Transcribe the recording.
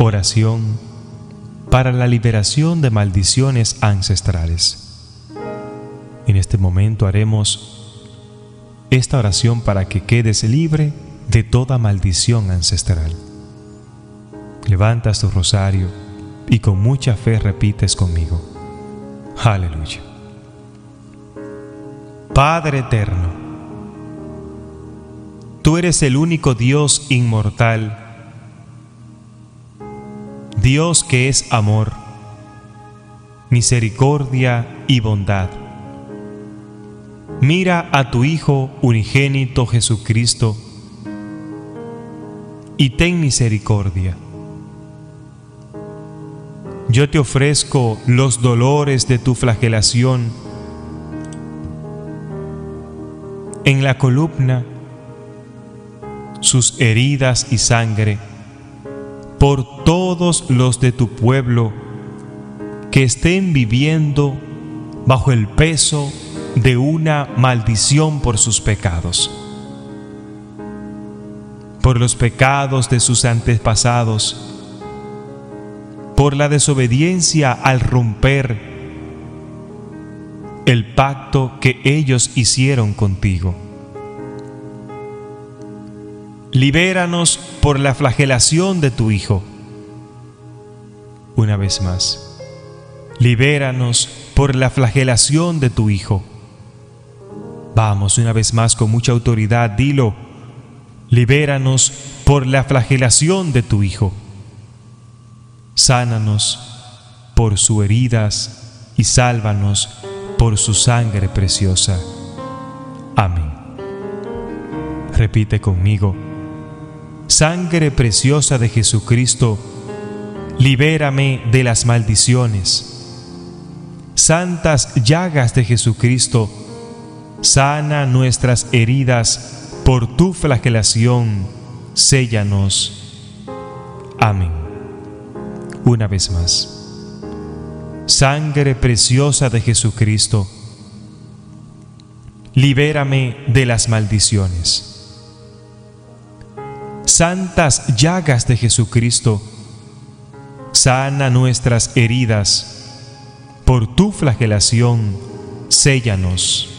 Oración para la liberación de maldiciones ancestrales. En este momento haremos esta oración para que quedes libre de toda maldición ancestral. Levantas tu rosario y con mucha fe repites conmigo. Aleluya. Padre eterno, tú eres el único Dios inmortal, Dios que es amor, misericordia y bondad. Mira a tu Hijo unigénito Jesucristo y ten misericordia. Yo te ofrezco los dolores de tu flagelación en la columna, sus heridas y sangre, por todos los de tu pueblo que estén viviendo bajo el peso de una maldición por sus pecados, por los pecados de sus antepasados, por la desobediencia al romper el pacto que ellos hicieron contigo. Libéranos por la flagelación de tu Hijo. Una vez más, libéranos por la flagelación de tu Hijo. Vamos, una vez más, con mucha autoridad, dilo. Libéranos por la flagelación de tu Hijo. Sánanos por sus heridas y sálvanos por su sangre preciosa. Amén. Repite conmigo. Sangre preciosa de Jesucristo, libérame de las maldiciones. Santas llagas de Jesucristo, sana nuestras heridas por tu flagelación, séllanos. Amén. Una vez más. Sangre preciosa de Jesucristo, libérame de las maldiciones. Santas llagas de Jesucristo, sana nuestras heridas, por tu flagelación, séllanos.